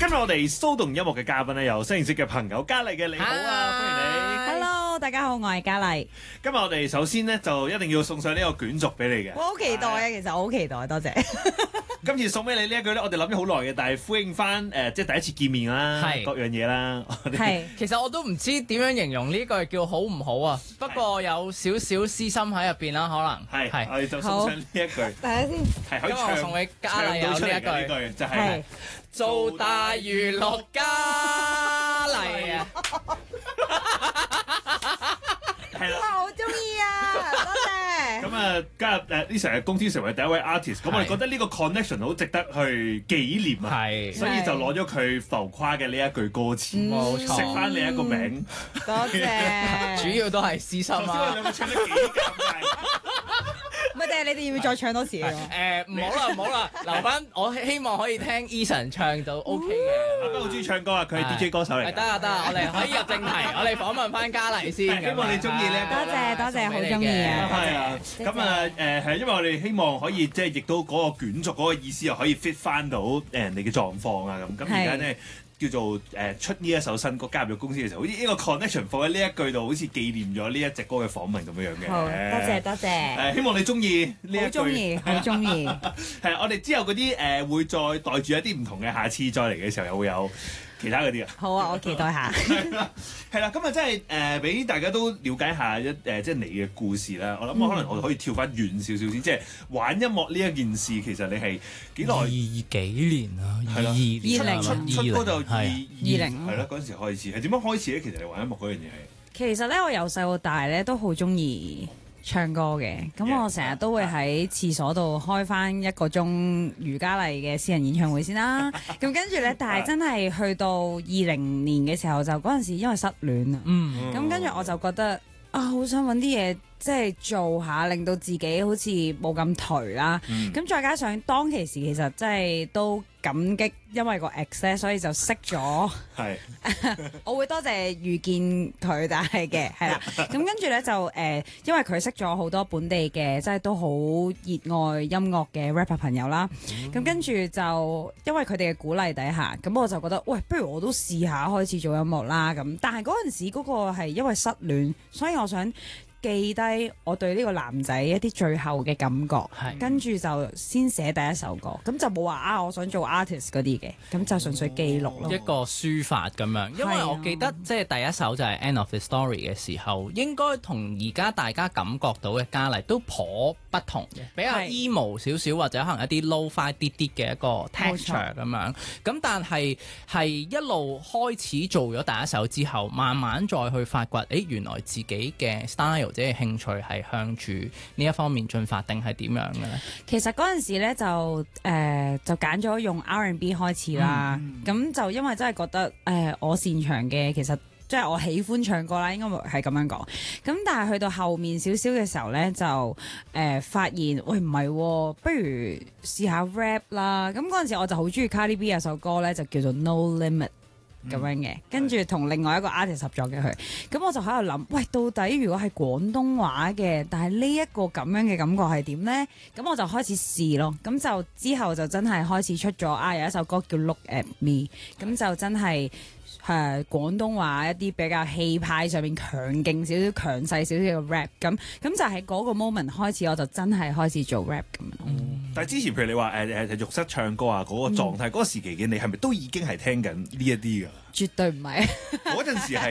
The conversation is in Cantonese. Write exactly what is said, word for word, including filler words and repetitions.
今日我哋騷動音樂嘅嘉賓咧，有新認識嘅朋友嘉麗嘅，你好啊，歡迎你。 Hello，大家好，我係嘉麗。 今日我哋首先咧就一定要送上呢個卷軸俾你嘅。 我好期待啊，其實我好期待，多謝。 今次送俾你呢一句咧，我哋諗咗好耐嘅，但係呼應翻誒、呃，即係第一次見面啦， 係各樣嘢啦。 係， 其實我都唔知點樣形容呢句叫好唔好啊，不過有少少私心喺入邊啦，可能係係，我哋就送上呢一句， 大家先。 係可以因為我送俾嘉麗有呢一句， 呢句就係、 係做大娛樂嘉麗啊！ 係啦。 哇，好中意啊，多謝。 咁啊，加入誒呢成日公司成為第一位 artist，咁我哋覺得呢個 connection 好值得去紀念啊， 係， 所以就攞咗佢浮誇嘅呢一句歌詞， 冇錯食翻你一個名， 多謝。 主要都係私心頭先我哋啊。 兩個唱得幾尷尬。 唔係，定係你哋要唔要再唱多次啊？ 誒唔好啦唔好啦，留翻我希望可以聽 Eason 唱到 OK 嘅。 阿斌好中意唱歌啊，佢係 D J 歌手嚟係㗎。 得啊得啊，我哋可以入正題，我哋訪問翻嘉麗先。 希望你鍾意呢一個多謝多謝，好中意啊！ 係啊，咁啊誒係，因為我哋希望可以即係亦都嗰個卷軸嗰個意思又可以 fit 翻到誒人哋嘅狀況啊咁。咁而家咧叫做誒出呢一首新歌加入咗公司嘅時候，好似呢個 connection 放喺呢一句度，好似紀念咗呢一隻歌嘅訪問咁樣樣嘅。 好，多謝多謝。 誒，希望你中意呢一句。 好中意，好中意。 係啊，我哋之後嗰啲誒會再帶住一啲唔同嘅，下次再嚟嘅時候又會有其他嗰啲啊。 好啊，我期待下。 係啦，係啦，咁啊，真係誒，俾大家都了解下一誒、呃，即係你嘅故事啦。我諗我可能我哋可以跳翻遠少少先，即係玩音樂呢一件事，其實你係幾耐？ 二幾年啊？ 係啦二年二零出出歌就二二係零係啦，嗰陣時開始係點樣開始咧？其實你玩音樂嗰樣嘢係其實咧，我由細到大咧都好中意唱歌嘅，咁 Yeah. 我成日都會喺廁所度開翻一個鐘余嘉麗嘅私人演唱會先啦。咁跟住咧，但係真係去到二零年嘅時候，就嗰陣時因為失戀啊， 嗯咁跟住我就覺得啊，好想揾啲嘢即係做下，令到自己好似冇咁頹啦。咁、 嗯再加上當其時其實真係都感激，因為個 ex 咧，所以就識咗。 係我會多謝遇見佢，但係嘅係啦。咁跟住咧就誒、呃，因為佢識咗好多本地嘅，即係都好熱愛音樂嘅 rapper 朋友啦。咁、跟住就因為佢哋嘅鼓勵底下，咁我就覺得，喂，不如我都試下開始做音樂啦。咁但係嗰陣時嗰個係因為失戀，所以我想記低我對呢個男仔一啲最後嘅感覺， 係跟住就先寫第一首歌，咁就冇話啊我想做 artist 嗰啲嘅，咁就純粹記錄咯。 一個書法咁樣，因為我記得即係第一首就係 End of the Story 嘅時候，應該同而家大家感覺到嘅嘉麗都頗不同嘅，比較係 emo 少少或者可能一啲 low-fi 啲啲嘅一個 texture 咁樣。咁但係係一路開始做咗第一首之後，慢慢再去發掘，誒原來自己嘅 style 或者係興趣係向住呢一方面進發，定係點樣嘅咧？ 其實嗰陣時咧就誒、呃、就揀咗用 R and B 開始啦，咁、 嗯就因為真係覺得誒、呃、我擅長嘅其實。即係我喜歡唱歌啦，應該係咁樣講。咁但係去到後面少少嘅時候咧，就誒、呃、發現，喂唔係、喎，不如試下 rap 啦。咁嗰陣時我就好中意 Cardi B 有首歌咧，就叫做 No Limit 咁樣嘅。跟住同另外一個 artist 合作嘅佢，咁我就喺度諗，喂，到底如果係廣東話嘅，但係呢一個咁樣嘅感覺係點咧？咁我就開始試咯。咁就之後就真係開始出咗啊，有一首歌叫 Look at Me，咁就真係。誒廣東話一啲比較氣派上面強勁少少、強勢少少嘅 rap，咁咁就喺嗰個 moment 開始，我就真係開始做 rap 咁樣。 嗯、但係之前譬如你話誒誒浴室唱歌啊嗰個狀態嗰、嗰個時期嘅你係咪都已經係聽緊呢一啲㗎？ 絕對唔係。 嗰陣時係。